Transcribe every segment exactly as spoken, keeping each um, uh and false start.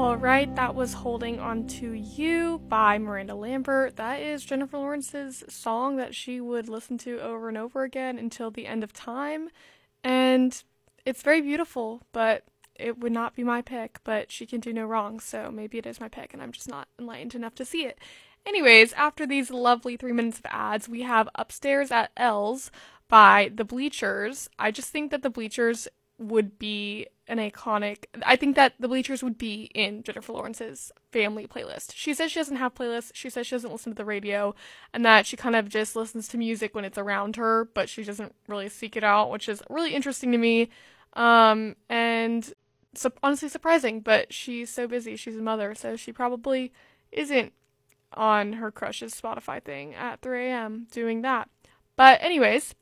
Alright, that was Holding On To You by Miranda Lambert. That is Jennifer Lawrence's song that she would listen to over and over again until the end of time. And it's very beautiful, but it would not be my pick, but she can do no wrong, so maybe it is my pick and I'm just not enlightened enough to see it. Anyways, after these lovely three minutes of ads, we have Upstairs at L's by The Bleachers. I just think that The Bleachers would be an iconic, I think that The Bleachers would be in Jennifer Lawrence's family playlist. She says she doesn't have playlists, she says she doesn't listen to the radio, and that she kind of just listens to music when it's around her, but she doesn't really seek it out, which is really interesting to me, um, and su- honestly surprising, but she's so busy, she's a mother, so she probably isn't on her crush's Spotify thing at three a.m. doing that. But anyways,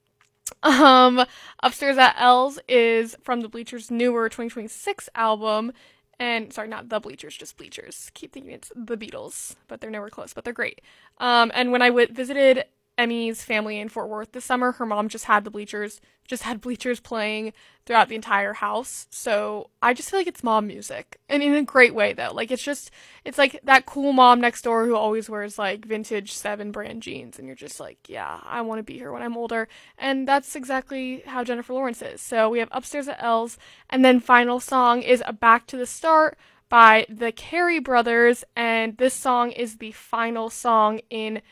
Um, Upstairs at L's is from the Bleachers' newer twenty twenty-six album, and, sorry, not the Bleachers, just Bleachers. Keep thinking it's the Beatles, but they're nowhere close, but they're great. Um, and when I w- visited Emmy's family in Fort Worth this summer, her mom just had the Bleachers, just had Bleachers playing throughout the entire house, so I just feel like it's mom music, and in a great way, though. Like, it's just, it's like that cool mom next door who always wears, like, vintage Seven brand jeans, and you're just like, yeah, I want to be here when I'm older, and that's exactly how Jennifer Lawrence is. So we have Upstairs at L's, and then final song is a Back to the Start by the Carey Brothers, and this song is the final song in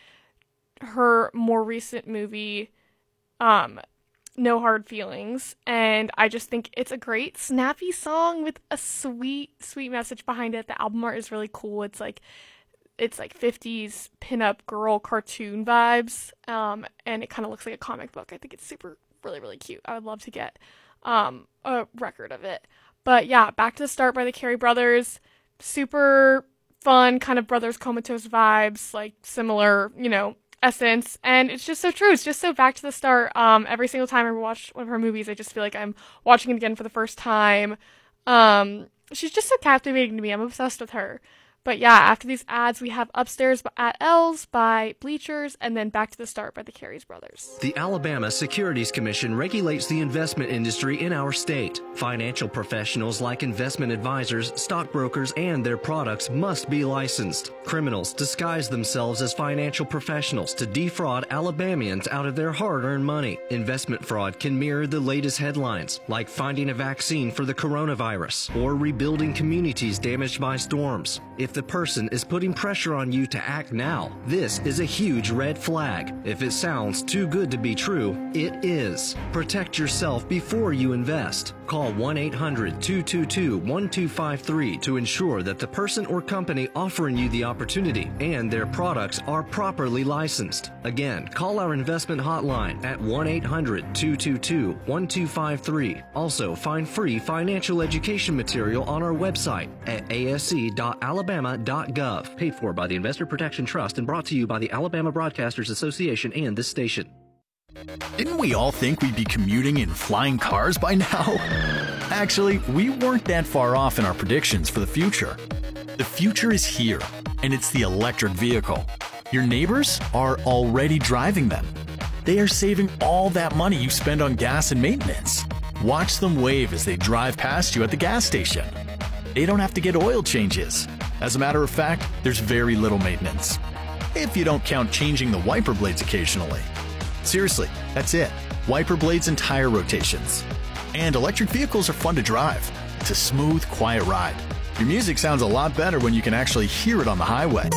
her more recent movie, um, No Hard Feelings, and I just think it's a great, snappy song with a sweet, sweet message behind it. The album art is really cool. It's like, it's like fifties pinup girl cartoon vibes, um, and it kind of looks like a comic book. I think it's super, really, really cute. I would love to get, um, a record of it. But yeah, Back to the Start by the Carey Brothers, super fun, kind of Brothers Comatose vibes, like similar, you know, essence, and it's just so true. It's just so Back to the Start. Um, every single time I watch one of her movies, I just feel like I'm watching it again for the first time. Um, she's just so captivating to me. I'm obsessed with her. But yeah, after these ads, we have Upstairs at L's by Bleachers, and then Back to the Start by the Carey Brothers. The Alabama Securities Commission regulates the investment industry in our state. Financial professionals like investment advisors, stockbrokers, and their products must be licensed. Criminals disguise themselves as financial professionals to defraud Alabamians out of their hard-earned money. Investment fraud can mirror the latest headlines, like finding a vaccine for the coronavirus or rebuilding communities damaged by storms. If the person is putting pressure on you to act now, this is a huge red flag. If it sounds too good to be true, it is. Protect yourself before you invest. Call one eight hundred two two two one two five three to ensure that the person or company offering you the opportunity and their products are properly licensed. Again, call our investment hotline at one eight hundred two two two one two five three. Also, find free financial education material on our website at a s c dot alabama dot gov. Paid for by the Investor Protection Trust and brought to you by the Alabama Broadcasters Association and this station. Didn't we all think we'd be commuting in flying cars by now? Actually, we weren't that far off in our predictions for the future. The future is here, and it's the electric vehicle. Your neighbors are already driving them. They are saving all that money you spend on gas and maintenance. Watch them wave as they drive past you at the gas station. They don't have to get oil changes. As a matter of fact, there's very little maintenance, if you don't count changing the wiper blades occasionally. Seriously, that's it. Wiper blades and tire rotations. And electric vehicles are fun to drive. It's a smooth, quiet ride. Your music sounds a lot better when you can actually hear it on the highway.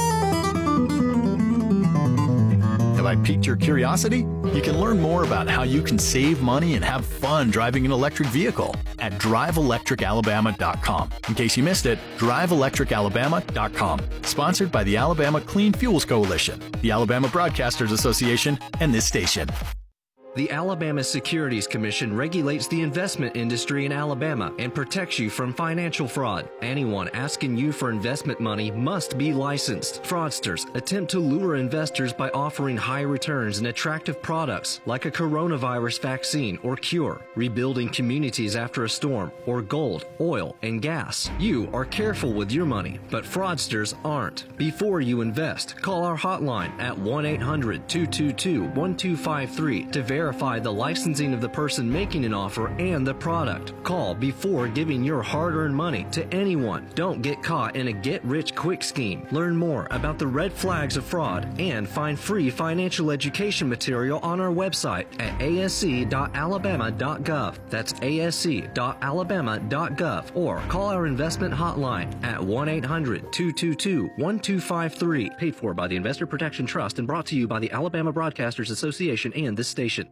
Have I piqued your curiosity? You can learn more about how you can save money and have fun driving an electric vehicle at drive electric alabama dot com. In case you missed it, drive electric alabama dot com. Sponsored by the Alabama Clean Fuels Coalition, the Alabama Broadcasters Association, and this station. The Alabama Securities Commission regulates the investment industry in Alabama and protects you from financial fraud. Anyone asking you for investment money must be licensed. Fraudsters attempt to lure investors by offering high returns and attractive products like a coronavirus vaccine or cure, rebuilding communities after a storm, or gold, oil, and gas. You are careful with your money, but fraudsters aren't. Before you invest, call our hotline at one eight hundred two two two one two five three to verify verify the licensing of the person making an offer and the product. Call before giving your hard-earned money to anyone. Don't get caught in a get-rich-quick scheme. Learn more about the red flags of fraud and find free financial education material on our website at a s c dot alabama dot gov. That's a s c dot alabama dot gov, or call our investment hotline at one eight hundred two two two one two five three. Paid for by the Investor Protection Trust and brought to you by the Alabama Broadcasters Association and this station.